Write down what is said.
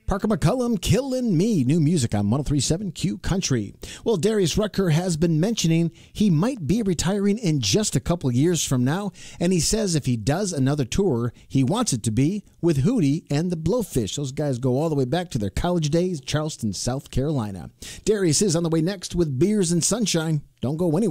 Parker McCullum, Killin' Me, new music on 103.7 Q Country. Well, Darius Rucker has been mentioning he might be retiring in just a couple years from now, and he says if he does another tour, he wants it to be with Hootie and the Blowfish. Those guys go all the way back to their college days, Charleston, South Carolina. Darius is on the way next with Beers and Sunshine. Don't go anywhere.